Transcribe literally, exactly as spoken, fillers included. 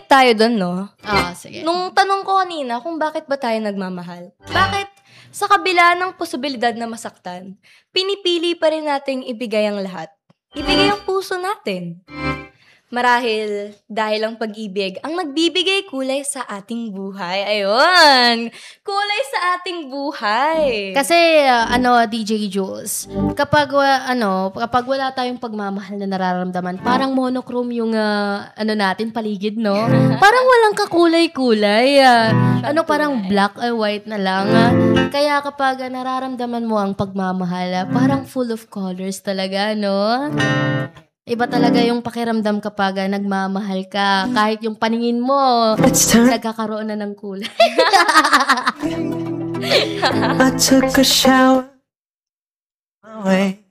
bumalik tayo dun, no? Ah, sige. Nung tanong ko kanina kung bakit ba tayo nagmamahal. Bakit sa kabila ng posibilidad na masaktan, pinipili pa rin nating ibigay ang lahat. Ibigay ang puso natin. Marahil dahil ang pag-ibig ang nagbibigay kulay sa ating buhay. Ayun! Kulay sa ating buhay. Kasi, uh, ano, D J Jules, kapag, uh, ano, kapag wala tayong pagmamahal na nararamdaman, parang monochrome yung, uh, ano natin, paligid, no? Parang walang kakulay-kulay. Uh, ano, parang black and white na lang. Uh, kaya kapag uh, nararamdaman mo ang pagmamahal, uh, parang full of colors talaga, no? Iba talaga yung pakiramdam kapag uh, nagmamahal ka. Kahit yung paningin mo, nagkakaroon na ng kulay. I took a shower away.